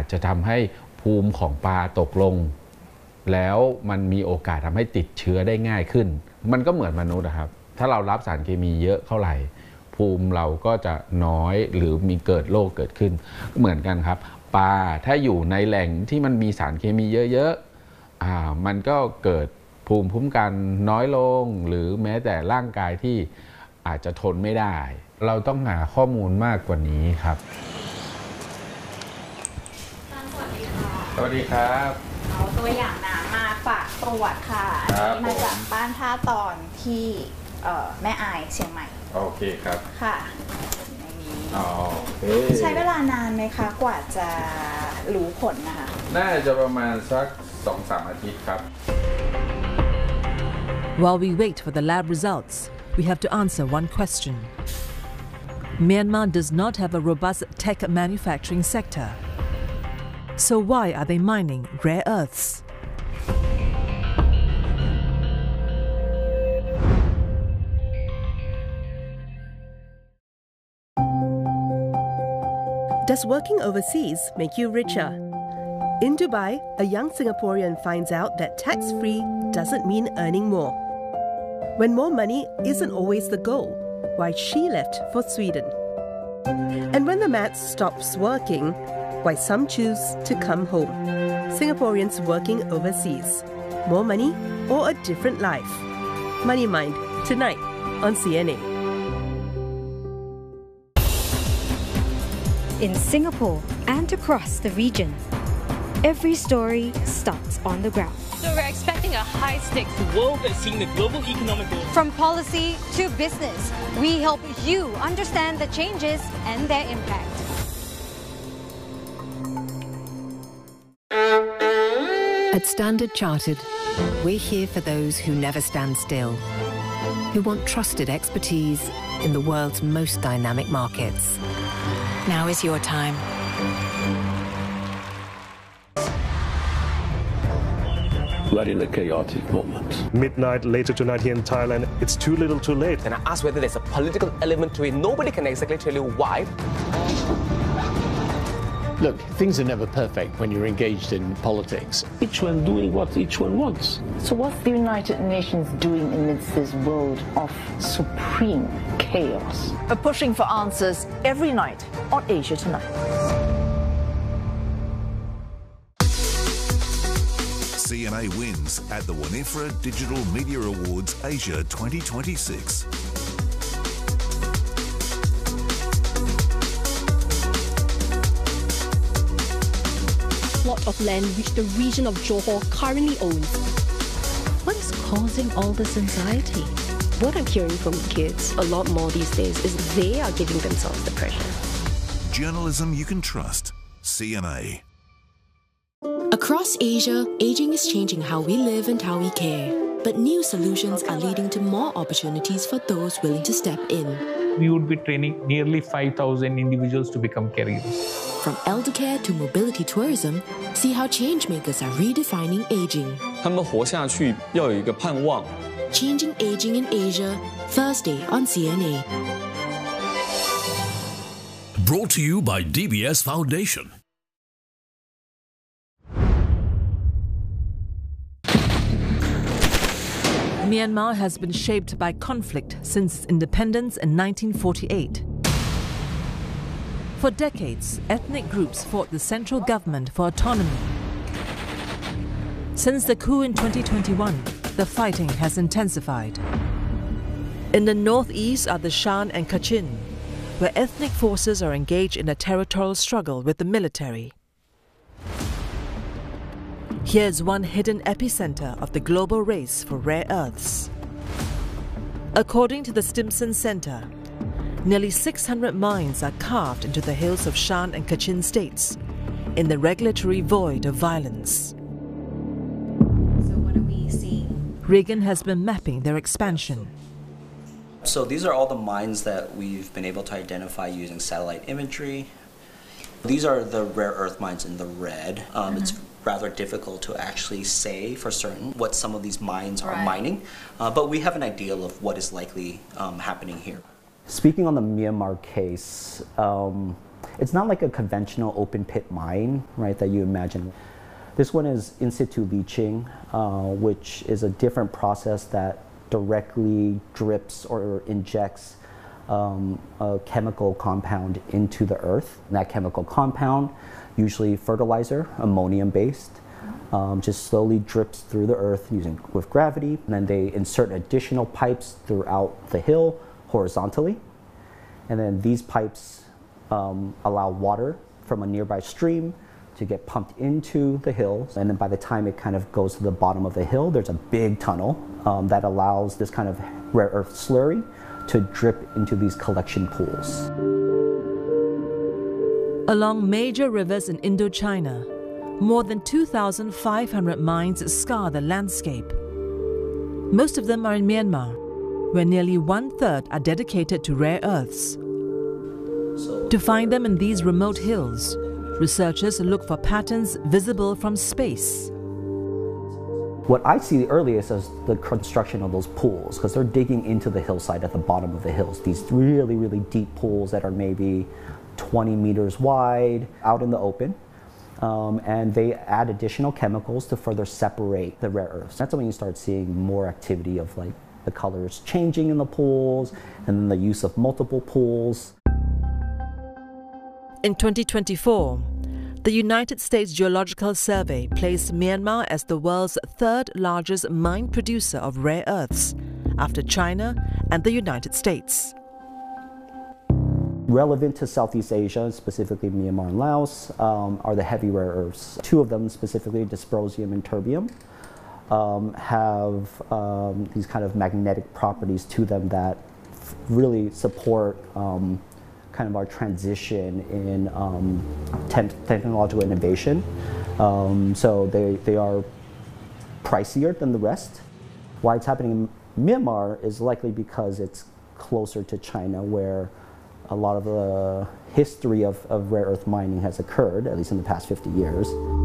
จะทำให้ภูมิของปลาตกลงแล้วมันมีโอกาสทำให้ติดเชื้อได้ง่ายขึ้นมันก็เหมือนมนุษย์นะครับถ้าเรารับสารเคมีเยอะเท่าไหร่ภูมิเราก็จะน้อยหรือมีเกิดโรคเกิดขึ้นเหมือนกันครับปลาถ้าอยู่ในแหล่งที่มันมีสารเคมีเยอะๆมันก็เกิดภูมิคุ้มกันน้อยลงหรือแม้แต่ร่างกายที่อาจจะทนไม่ได้เราต้องหาข้อมูลมากกว่านี้ครับสวัสดีค่ะสวัสดีครับเอาตัวอย่างน้ำมาฝากตรวจค่ะอันนี้มาจากบ้านท่าตอนที่แม่อายเชียงใหม่โอเคครับค่ะใช้เวลานานไหมคะกว่าจะรู้ผลนะคะน่าจะประมาณสัก 2-3 อาทิตย์ครับ While we wait for the lab results, we have to answer one question. Myanmar does not have a robust tech manufacturing sector. So why are they mining rare earths? Does working overseas make you richer? In Dubai, a young Singaporean finds out that tax-free doesn't mean earning more. When more money isn't always the goal, why she left for Sweden. And when the maths stops working, why some choose to come home. Singaporeans working overseas. More money or a different life? Money Mind, tonight on CNA. In Singapore and across the region, every story starts on the ground. So we're expecting a high-stakes world that's seeing the global economic growth. From policy to business, we help you understand the changes and their impact. At Standard Chartered, we're here for those who never stand still, who want trusted expertise in the world's most dynamic markets. Now is your time. We're in a chaotic moment. Midnight later tonight here in Thailand, it's too little too late. And I asked whether there's a political element to it. Nobody can exactly tell you why. Look, things are never perfect when you're engaged in politics. Each one doing what each one wants. So what's the United Nations doing amidst this world of supreme chaos? We're pushing for answers every night on Asia Tonight. CNA wins at the Winifred Digital Media Awards Asia 2026. Plot of land which the region of Johor currently owns. What is causing all this anxiety? What I'm hearing from kids a lot more these days is they are giving themselves the pressure. Journalism you can trust. CNA. Across Asia, aging is changing how we live and how we care. But new solutions are leading to more opportunities for those willing to step in. We would be training nearly 5,000 individuals to become caregivers. From elder care to mobility tourism, see how changemakers are redefining aging. 他们活下去要有一个盼望。 Changing Aging in Asia, Thursday on CNA. Brought to you by DBS Foundation. Myanmar has been shaped by conflict since its independence in 1948. For decades, ethnic groups fought the central government for autonomy. Since the coup in 2021, the fighting has intensified. In the northeast are the Shan and Kachin, where ethnic forces are engaged in a territorial struggle with the military. Here's one hidden epicenter of the global race for rare earths. According to the Stimson Center, nearly 600 mines are carved into the hills of Shan and Kachin states in the regulatory void of violence. So what are we seeing? Regan has been mapping their expansion. So these are all the mines that we've been able to identify using satellite imagery. These are the rare earth mines in the red. It's rather difficult to actually say for certain what some of these mines are mining, but we have an idea of what is likely happening here. Speaking on the Myanmar case, It's not like a conventional open pit mine, right, that you imagine. This one is in situ leaching, which is a different process that directly drips or injects a chemical compound into the earth. And that chemical compound, usually fertilizer, ammonium-based, just slowly drips through the earth with gravity. And then they insert additional pipes throughout the hill horizontally. And then these pipes allow water from a nearby stream to get pumped into the hill. And then by the time it kind of goes to the bottom of the hill, there's a big tunnel that allows this kind of rare earth slurry to drip into these collection pools. Along major rivers in Indochina, more than 2,500 mines scar the landscape. Most of them are in Myanmar, where nearly 1/3 are dedicated to rare earths. To find them in these remote hills, researchers look for patterns visible from space. What I see the earliest is the construction of those pools, because they're digging into the hillside at the bottom of the hills. These really, really deep pools that are maybe 20 meters wide out in the open. And they add additional chemicals to further separate the rare earths. That's when you start seeing more activity of like the colors changing in the pools and then the use of multiple pools. In 2024, the United States Geological Survey placed Myanmar as the world's third largest mine producer of rare earths, after China and the United States. Relevant to Southeast Asia, specifically Myanmar and Laos, are the heavy rare earths. Two of them specifically, dysprosium and terbium, have these kind of magnetic properties to them that really support kind of our transition in technological innovation. So they are pricier than the rest. Why it's happening in Myanmar is likely because it's closer to China, where a lot of the history of rare earth mining has occurred, at least in the past 50 years.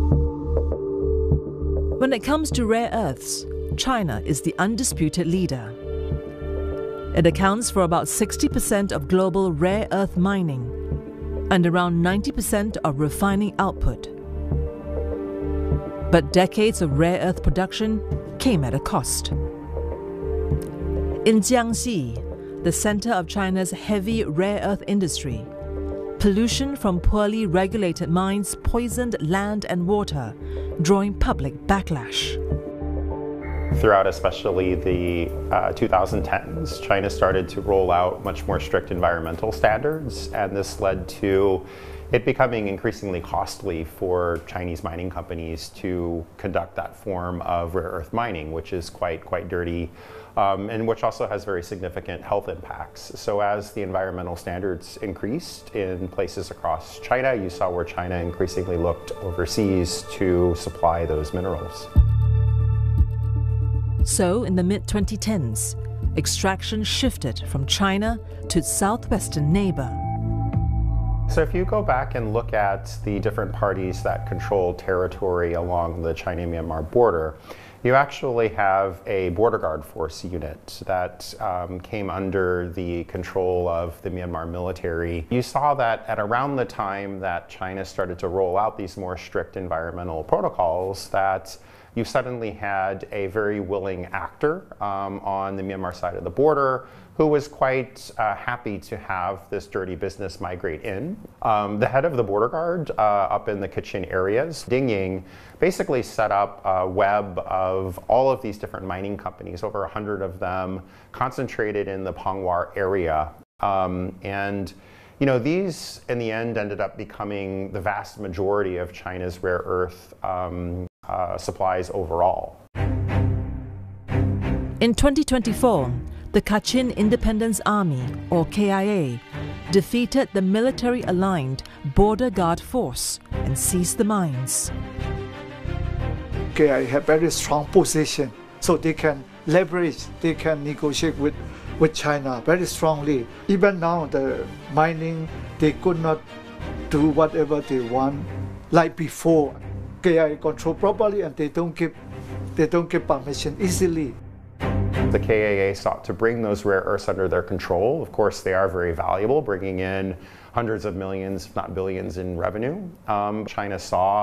When it comes to rare earths, China is the undisputed leader. It accounts for about 60% of global rare earth mining and around 90% of refining output. But decades of rare earth production came at a cost. In Jiangxi, the center of China's heavy rare earth industry, pollution from poorly regulated mines poisoned land and water, drawing public backlash. Throughout especially the 2010s, China started to roll out much more strict environmental standards, and this led to it becoming increasingly costly for Chinese mining companies to conduct that form of rare earth mining, which is quite dirty, and which also has very significant health impacts. So as the environmental standards increased in places across China, you saw where China increasingly looked overseas to supply those minerals. So in the mid-2010s, extraction shifted from China to its southwestern neighbor. So if you go back and look at the different parties that control territory along the China-Myanmar border, you actually have a border guard force unit that came under the control of the Myanmar military. You saw that at around the time that China started to roll out these more strict environmental protocols, that you suddenly had a very willing actor on the Myanmar side of the border who was quite happy to have this dirty business migrate in. The head of the border guard up in the Kachin areas, Ding Ying, basically set up a web of all of these different mining companies, over 100 of them, concentrated in the Pongwar area. And you know, these in the end ended up becoming the vast majority of China's rare earth supplies overall. In 2024, the Kachin Independence Army, or KIA, defeated the military-aligned Border Guard Force and seized the mines. KIA have very strong position, so they can leverage, they can negotiate with China very strongly. Even now, the mining, they could not do whatever they want like before. KIA control properly, and they don't give permission easily. The KAA sought to bring those rare earths under their control. Of course, they are very valuable, bringing in hundreds of millions, if not billions, in revenue. China saw